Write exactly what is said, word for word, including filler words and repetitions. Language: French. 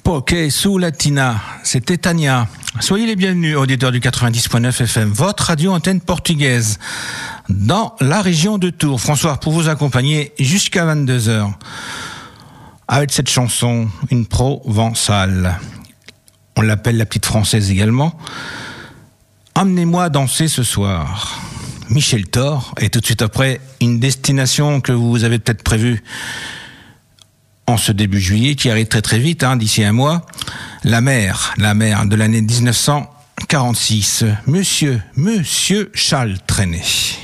Poké sous Latina, c'était Tania. Soyez les bienvenus, auditeurs du quatre-vingt-dix point neuf F M, votre radio antenne portugaise, dans la région de Tours. François, pour vous accompagner jusqu'à vingt-deux heures, avec cette chanson, une provençale. On l'appelle la petite française également. Emmenez-moi danser ce soir. Michel Thor, et tout de suite après, une destination que vous avez peut-être prévue en ce début juillet, qui arrive très très vite, hein, d'ici un mois, la mer, la mer de l'année dix-neuf cent quarante-six. Monsieur, Monsieur Charles Trenet.